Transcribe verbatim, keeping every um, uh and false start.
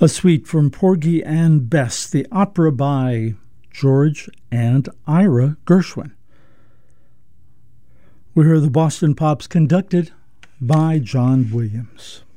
A suite from Porgy and Bess, the opera by George and Ira Gershwin. We hear the Boston Pops conducted by John Williams.